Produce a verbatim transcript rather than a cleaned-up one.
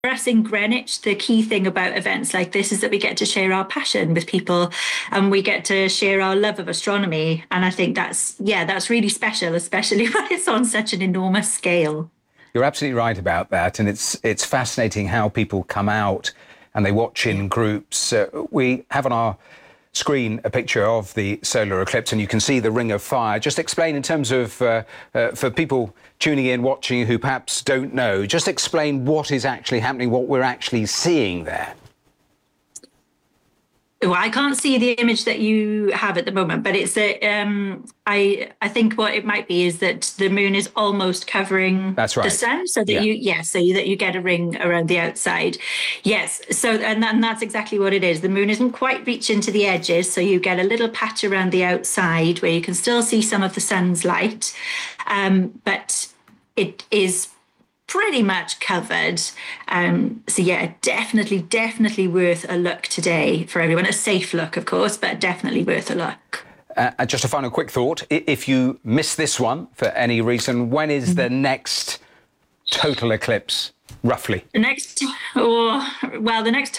For us in Greenwich, the key thing about events like this is that we get to share our passion with people and we get to share our love of astronomy. And I think that's, yeah, that's really special, especially when it's on such an enormous scale. You're absolutely right about that. And it's, it's fascinating how people come out and they watch in groups. Uh, we have on our screen a picture of the solar eclipse and you can see the ring of fire. Just explain in terms of, uh, uh, for people tuning in, watching, who perhaps don't know, just explain what is actually happening, what we're actually seeing there. Well, I can't see the image that you have at the moment, but it's a, um, I, I think what it might be is that the moon is almost covering That's right. the sun, so that yeah. you, yes, so that you get a ring around the outside. Yes, so, and, and that's exactly what it is. The moon isn't quite reaching to the edges, so you get a little patch around the outside where you can still see some of the sun's light, um, but it is pretty much covered. Um, so yeah, definitely, definitely worth a look today for everyone. A safe look, of course, but definitely worth a look. Uh, and just a final quick thought. If you miss this one for any reason, when is mm-hmm. the next total eclipse, roughly? The next, oh, well, the next